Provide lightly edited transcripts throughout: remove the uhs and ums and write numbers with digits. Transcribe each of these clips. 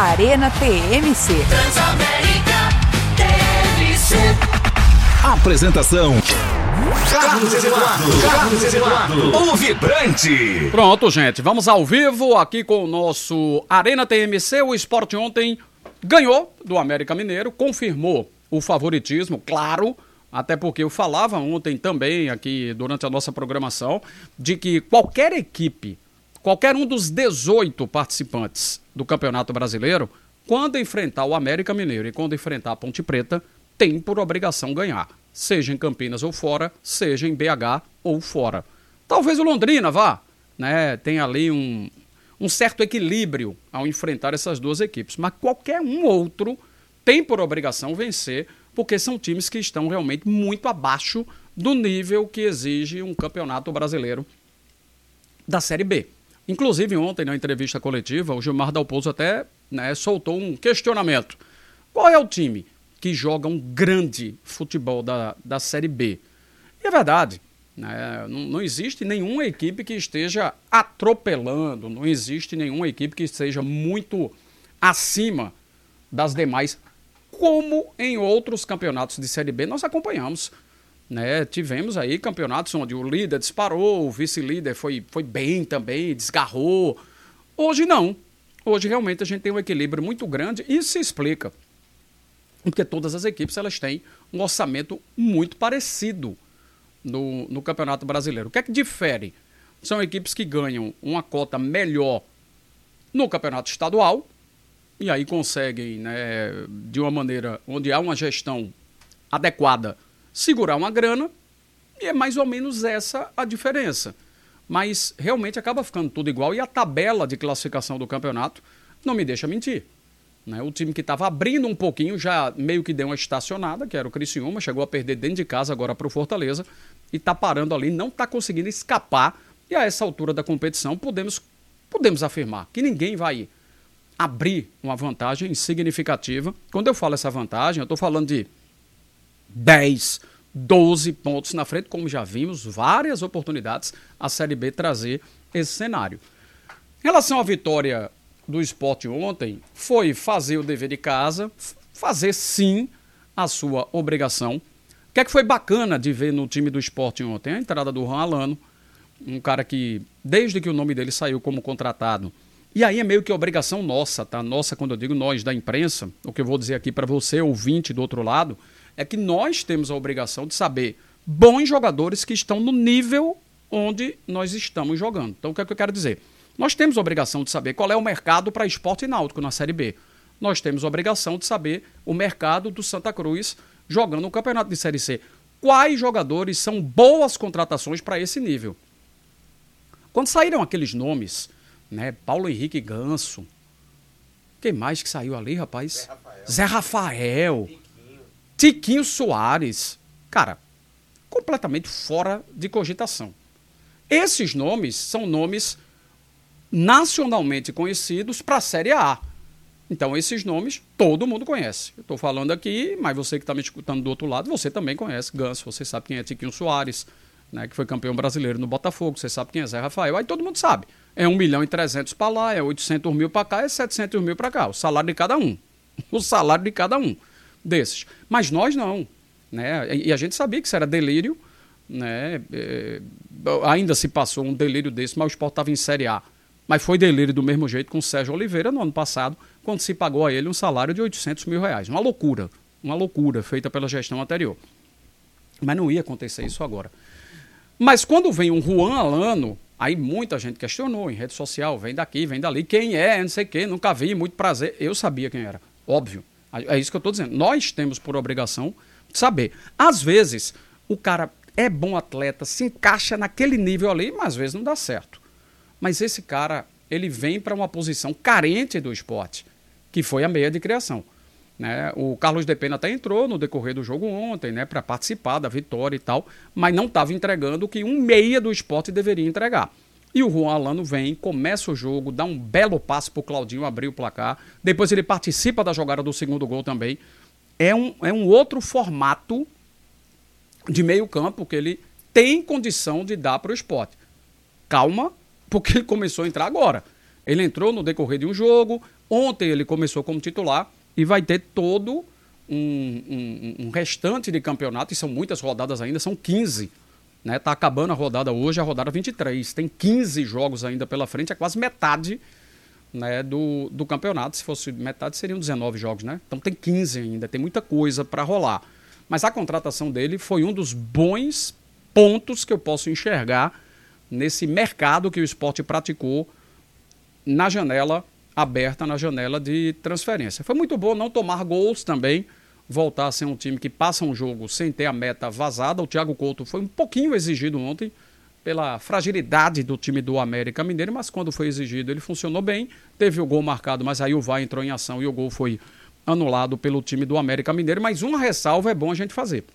Arena TMC. Transamérica TMC. Apresentação: Carlos Eduardo, o Vibrante. Pronto, gente, vamos ao vivo aqui com o nosso Arena TMC. O Sport ontem ganhou do América Mineiro, confirmou o favoritismo, claro, até porque eu falava ontem também aqui durante a nossa programação de que qualquer equipe, qualquer um dos 18 participantes do Campeonato Brasileiro, quando enfrentar o América Mineiro e quando enfrentar a Ponte Preta, tem por obrigação ganhar, seja em Campinas ou fora, seja em BH ou fora. Talvez o Londrina vá, né, tem ali um certo equilíbrio ao enfrentar essas duas equipes, mas qualquer um outro tem por obrigação vencer, porque são times que estão realmente muito abaixo do nível que exige um campeonato brasileiro da Série B. Inclusive ontem na entrevista coletiva, o Gilmar Dalpozo até, né, soltou um questionamento. Qual é o time que joga um grande futebol da Série B? E é verdade, né, não existe nenhuma equipe que esteja atropelando, não existe nenhuma equipe que esteja muito acima das demais, como em outros campeonatos de Série B nós acompanhamos, né? Tivemos aí campeonatos onde o líder disparou, o vice-líder foi bem também, desgarrou. Hoje não. Hoje realmente a gente tem um equilíbrio muito grande e isso se explica porque todas as equipes elas têm um orçamento muito parecido no Campeonato Brasileiro. O que é que difere? São equipes que ganham uma cota melhor no Campeonato Estadual e aí conseguem, né, de uma maneira onde há uma gestão adequada, segurar uma grana, e é mais ou menos essa a diferença. Mas realmente acaba ficando tudo igual e a tabela de classificação do campeonato não me deixa mentir, né? O time que estava abrindo um pouquinho já meio que deu uma estacionada, que era o Criciúma, chegou a perder dentro de casa agora para o Fortaleza e está parando ali, não está conseguindo escapar. E a essa altura da competição podemos afirmar que ninguém vai abrir uma vantagem significativa. Quando eu falo essa vantagem, eu estou falando de 10, 12 pontos na frente, como já vimos várias oportunidades a Série B trazer esse cenário. Em relação à vitória do Sport ontem, foi fazer o dever de casa, fazer sim a sua obrigação. O que é que foi bacana de ver no time do Sport ontem? A entrada do Juan Alano, um cara que, desde que o nome dele saiu como contratado, e aí é meio que obrigação nossa, tá? Nossa, quando eu digo nós da imprensa, o que eu vou dizer aqui para você, ouvinte do outro lado, é que nós temos a obrigação de saber bons jogadores que estão no nível onde nós estamos jogando. Então, o que é que eu quero dizer? Nós temos a obrigação de saber qual é o mercado para Sport e Náutico na Série B. Nós temos a obrigação de saber o mercado do Santa Cruz jogando no Campeonato de Série C. Quais jogadores são boas contratações para esse nível? Quando saíram aqueles nomes, né, Paulo Henrique Ganso, quem mais que saiu ali, rapaz? Zé Rafael. Tiquinho Soares, cara, completamente fora de cogitação. Esses nomes são nomes nacionalmente conhecidos para a Série A. Então, esses nomes todo mundo conhece. Eu estou falando aqui, mas você que está me escutando do outro lado, você também conhece Ganso, você sabe quem é Tiquinho Soares, né, que foi campeão brasileiro no Botafogo, você sabe quem é Zé Rafael, aí todo mundo sabe. É 1.300.000 para lá, é 800.000 para cá, é 700.000 para cá, o salário de cada um. O salário de cada um desses. Mas nós não, né? E a gente sabia que isso era delírio, né? Ainda se passou um delírio desse, mas o Sport estava em Série A. Mas foi delírio do mesmo jeito com o Sérgio Oliveira no ano passado, quando se pagou a ele um salário de R$800.000. Uma loucura feita pela gestão anterior. Mas não ia acontecer isso agora. Mas quando vem um Juan Alano, aí muita gente questionou em rede social, vem daqui, vem dali, quem é, não sei o quê, nunca vi, muito prazer. Eu sabia quem era, óbvio. É isso que eu estou dizendo. Nós temos por obrigação de saber. Às vezes, o cara é bom atleta, se encaixa naquele nível ali, mas às vezes não dá certo. Mas esse cara, ele vem para uma posição carente do esporte, que foi a meia de criação, né? O Carlos de Pena até entrou no decorrer do jogo ontem, né, para participar da vitória e tal, mas não estava entregando o que um meia do esporte deveria entregar. E o Juan Alano vem, começa o jogo, dá um belo passe para o Claudinho abrir o placar, depois ele participa da jogada do segundo gol também. É um outro formato de meio campo que ele tem condição de dar para o esporte. Calma, porque ele começou a entrar agora. Ele entrou no decorrer de um jogo, ontem ele começou como titular e vai ter todo um restante de campeonato, e são muitas rodadas ainda, são 15. Né? Tá acabando a rodada hoje, a rodada 23. Tem 15 jogos ainda pela frente, é quase metade, né, do campeonato. Se fosse metade, seriam 19 jogos, né? Então tem 15 ainda, tem muita coisa para rolar. Mas a contratação dele foi um dos bons pontos que eu posso enxergar nesse mercado que o Sport praticou na janela aberta, na janela de transferência. Foi muito bom não tomar gols também, voltar a ser um time que passa um jogo sem ter a meta vazada. O Thiago Couto foi um pouquinho exigido ontem pela fragilidade do time do América Mineiro, mas quando foi exigido ele funcionou bem, teve o gol marcado, mas aí o VAR entrou em ação e o gol foi anulado pelo time do América Mineiro. Mas uma ressalva é bom a gente fazer.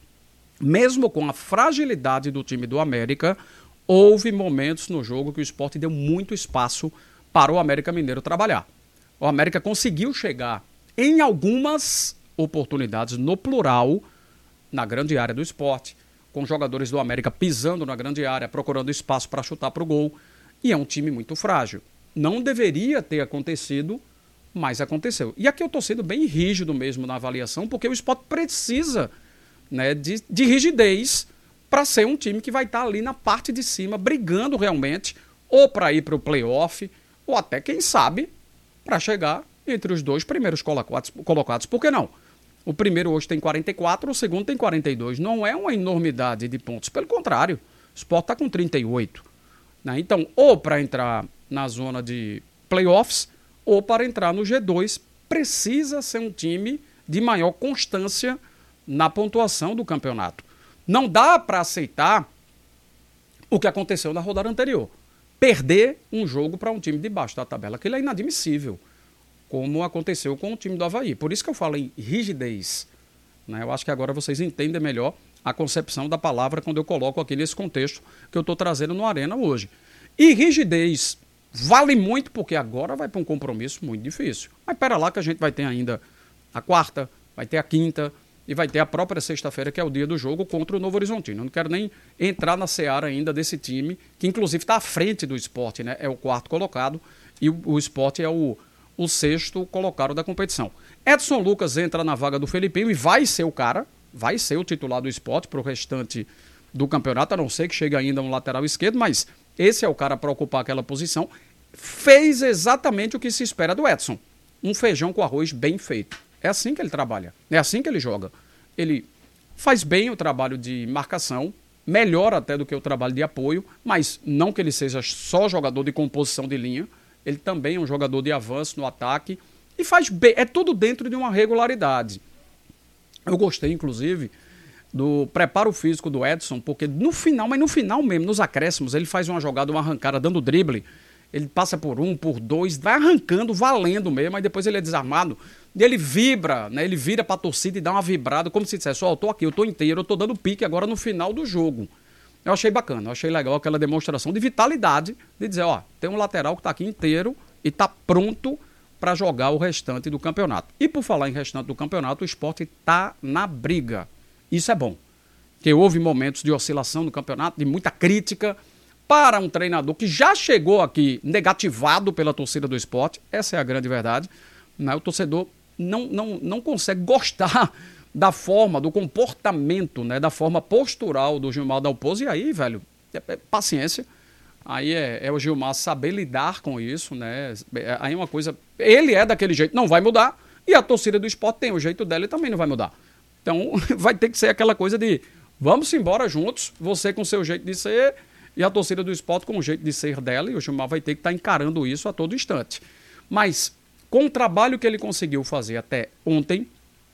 Mesmo com a fragilidade do time do América, houve momentos no jogo que o Sport deu muito espaço para o América Mineiro trabalhar. O América conseguiu chegar em algumas oportunidades, no plural, na grande área do Sport, com jogadores do América pisando na grande área, procurando espaço para chutar para o gol. E é um time muito frágil. Não deveria ter acontecido, mas aconteceu. E aqui eu estou sendo bem rígido mesmo na avaliação, porque o Sport precisa, né, de rigidez para ser um time que vai estar ali na parte de cima, brigando realmente, ou para ir para o playoff, ou até, quem sabe, para chegar entre os dois primeiros colocados. Por que não? O primeiro hoje tem 44, o segundo tem 42. Não é uma enormidade de pontos. Pelo contrário, o Sport está com 38. Né? Então, ou para entrar na zona de playoffs, ou para entrar no G2, precisa ser um time de maior constância na pontuação do campeonato. Não dá para aceitar o que aconteceu na rodada anterior. Perder um jogo para um time de baixo da tabela. Aquilo é inadmissível, como aconteceu com o time do Avaí. Por isso que eu falo em rigidez. Né? Eu acho que agora vocês entendem melhor a concepção da palavra quando eu coloco aqui nesse contexto que eu estou trazendo no Arena hoje. E rigidez vale muito porque agora vai para um compromisso muito difícil. Mas espera lá que a gente vai ter ainda a quarta, vai ter a quinta e vai ter a própria sexta-feira, que é o dia do jogo contra o Novo Horizontino. Eu não quero nem entrar na seara ainda desse time, que inclusive está à frente do Sport, né? É o quarto colocado e o Sport é o sexto colocado da competição. Edson Lucas entra na vaga do Felipinho e vai ser o cara, vai ser o titular do Sport para o restante do campeonato, a não ser que chegue ainda um lateral esquerdo, mas esse é o cara para ocupar aquela posição. Fez exatamente o que se espera do Edson. Um feijão com arroz bem feito. É assim que ele trabalha, é assim que ele joga. Ele faz bem o trabalho de marcação, melhor até do que o trabalho de apoio, mas não que ele seja só jogador de composição de linha. Ele também é um jogador de avanço no ataque e faz bem, é tudo dentro de uma regularidade. Eu gostei, inclusive, do preparo físico do Edson, porque no final, mas no final mesmo, nos acréscimos, ele faz uma jogada, uma arrancada, dando drible, ele passa por um, por dois, vai arrancando, valendo mesmo, aí depois ele é desarmado, e ele vibra, né? Ele vira pra torcida e dá uma vibrada, como se dissesse, ó, eu tô aqui, eu tô inteiro, eu tô dando pique agora no final do jogo. Eu achei bacana, eu achei legal aquela demonstração de vitalidade, de dizer, ó, tem um lateral que está aqui inteiro e está pronto para jogar o restante do campeonato. E por falar em restante do campeonato, o Sport está na briga. Isso é bom, porque houve momentos de oscilação no campeonato, de muita crítica para um treinador que já chegou aqui negativado pela torcida do Sport, essa é a grande verdade, né? O torcedor não consegue gostar da forma, do comportamento, né, da forma postural do Gilmar Dalpozo, e aí, velho, paciência. Aí é o Gilmar saber lidar com isso, né? Aí uma coisa, ele é daquele jeito, não vai mudar, e a torcida do Sport tem o jeito dela e também não vai mudar. Então vai ter que ser aquela coisa de vamos embora juntos, você com o seu jeito de ser e a torcida do Sport com o jeito de ser dela, e o Gilmar vai ter que estar encarando isso a todo instante. Mas com o trabalho que ele conseguiu fazer até ontem,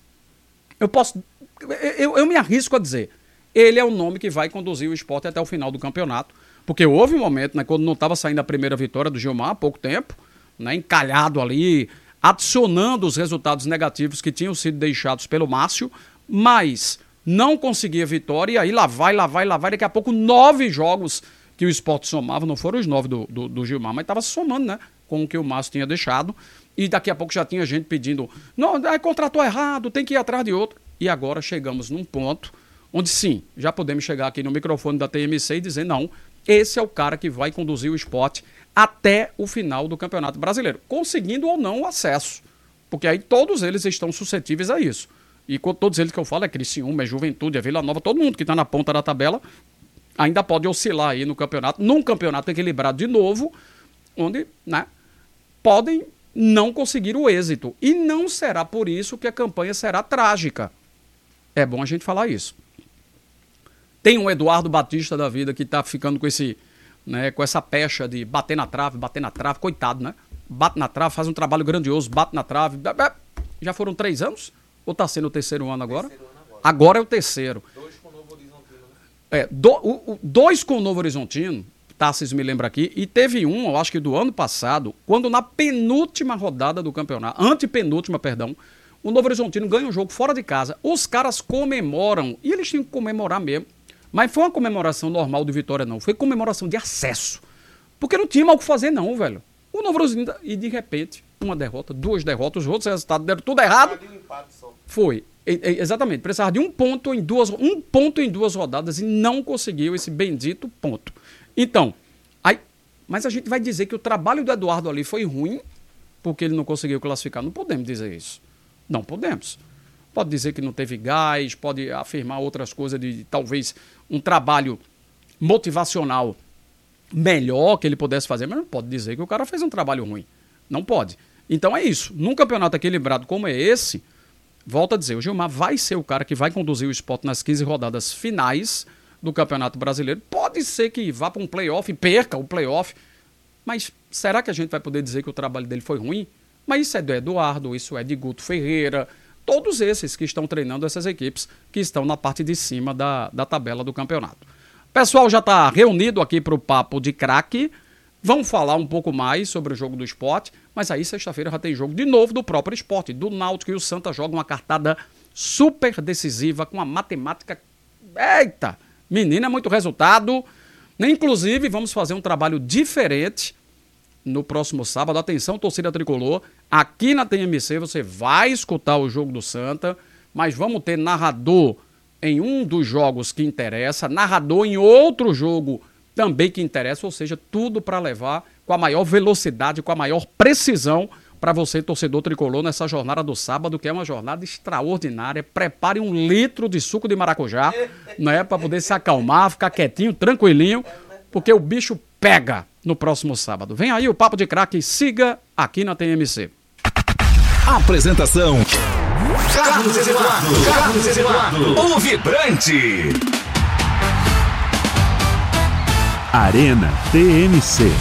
eu me arrisco a dizer, ele é o nome que vai conduzir o Sport até o final do campeonato, porque houve um momento, né, quando não estava saindo a primeira vitória do Gilmar há pouco tempo, né, encalhado ali, adicionando os resultados negativos que tinham sido deixados pelo Márcio, mas não conseguia vitória, e aí lá vai, daqui a pouco 9 jogos que o Sport somava, não foram os 9 do Gilmar, mas estava somando, né, com o que o Márcio tinha deixado, e daqui a pouco já tinha gente pedindo, não, contratou errado, tem que ir atrás de outro. E agora chegamos num ponto onde sim, já podemos chegar aqui no microfone da TMC e dizer não, esse é o cara que vai conduzir o esporte até o final do Campeonato Brasileiro, conseguindo ou não o acesso, porque aí todos eles estão suscetíveis a isso. E com todos eles que eu falo é Criciúma, é Juventude, é Vila Nova, todo mundo que está na ponta da tabela ainda pode oscilar aí no campeonato, num campeonato equilibrado de novo, onde, né, podem não conseguir o êxito. E não será por isso que a campanha será trágica. É bom a gente falar isso. Tem um Eduardo Batista da vida que está ficando com esse, né, com essa pecha de bater na trave, coitado, né? Bate na trave, faz um trabalho grandioso, bate na trave. Já foram 3 anos? Ou está sendo o 3º ano agora? Agora é o 3º. 2 com o Novo Horizontino, né? 2 com o Novo Horizontino, Tassis me lembra aqui, e teve um, eu acho que do ano passado, quando na penúltima rodada do campeonato, antepenúltima, perdão, o Novo Horizontino ganha um jogo fora de casa. Os caras comemoram, e eles tinham que comemorar mesmo, mas foi uma comemoração normal de vitória, não. Foi comemoração de acesso. Porque não tinha mal o que fazer, não, velho. O Novo Horizontino, e de repente, uma derrota, 2 derrotas, os outros resultados deram tudo errado. Um empate só. Foi. Exatamente. Precisava de um ponto em 2 rodadas e não conseguiu esse bendito ponto. Então, mas a gente vai dizer que o trabalho do Eduardo ali foi ruim porque ele não conseguiu classificar. Não podemos dizer isso. Não podemos. Pode dizer que não teve gás, pode afirmar outras coisas de talvez um trabalho motivacional melhor que ele pudesse fazer, mas não pode dizer que o cara fez um trabalho ruim. Não pode. Então é isso. Num campeonato equilibrado como é esse, volto a dizer, o Gilmar vai ser o cara que vai conduzir o Sport nas 15 rodadas finais do Campeonato Brasileiro. Pode ser que vá para um playoff e perca o playoff, mas será que a gente vai poder dizer que o trabalho dele foi ruim? Mas isso é do Eduardo, isso é de Guto Ferreira, todos esses que estão treinando essas equipes que estão na parte de cima da tabela do campeonato. O pessoal já está reunido aqui para o Papo de Craque. Vamos falar um pouco mais sobre o jogo do Sport, mas aí sexta-feira já tem jogo de novo do próprio Sport, do Náutico, e o Santa joga uma cartada super decisiva com a matemática. Eita! Menina, é muito resultado. Inclusive, vamos fazer um trabalho diferente no próximo sábado. Atenção, torcida tricolor. Aqui na TMC você vai escutar o jogo do Santa, mas vamos ter narrador em um dos jogos que interessa, narrador em outro jogo também que interessa, ou seja, tudo para levar com a maior velocidade, com a maior precisão para você, torcedor tricolor, nessa jornada do sábado, que é uma jornada extraordinária. Prepare 1 litro de suco de maracujá, né, para poder se acalmar, ficar quietinho, tranquilinho, porque o bicho pega no próximo sábado. Vem aí o Papo de Craque, siga aqui na TMC. Apresentação: Carlos Eduardo, o vibrante. Arena TMC.